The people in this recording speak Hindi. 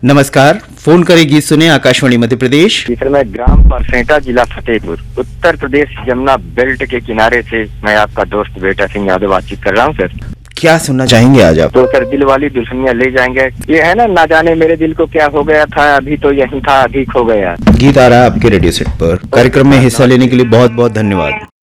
नमस्कार, फोन करें गीत सुने आकाशवाणी मध्य प्रदेश। जी सर, मैं ग्राम परसेटा, जिला फतेहपुर, उत्तर प्रदेश, यमुना बेल्ट के किनारे से मैं आपका दोस्त बेटा सिंह यादव बातचीत कर रहा हूँ सर। क्या सुनना चाहेंगे आज आप? तो सर, दिल वाली दुल्हनिया ले जाएंगे, ये है ना जाने मेरे दिल को क्या हो गया था, अभी तो यही था, अभी खो गया। गीत आ रहा है आपके रेडियो सेट पर। कार्यक्रम में हिस्सा लेने के लिए बहुत बहुत धन्यवाद।